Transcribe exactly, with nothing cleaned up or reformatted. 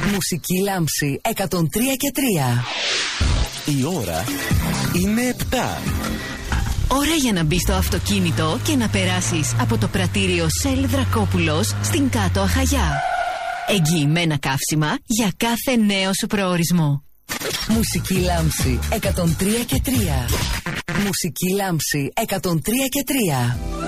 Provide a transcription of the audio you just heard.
Μουσική Λάμψη εκατόν τρία και τρία. Η ώρα είναι επτά. Ώρα για να μπεις στο αυτοκίνητο και να περάσεις από το πρατήριο Σέλ Δρακόπουλος στην Κάτω Αχαγιά. Εγγυημένα καύσιμα για κάθε νέο σου προορισμό. Μουσική Λάμψη εκατόν τρία και τρία. Μουσική Λάμψη εκατόν τρία και τρία.